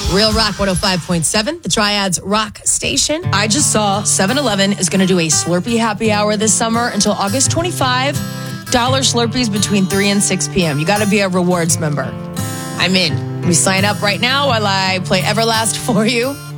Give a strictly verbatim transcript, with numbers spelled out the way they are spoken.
Real Rock one oh five point seven, the Triads Rock Station. I just saw seven eleven is going to do a Slurpee happy hour this summer until August twenty-fifth. Dollar Slurpees between three and six p.m. You got to be a rewards member. I'm in. We sign up right now while I play Everlast for you.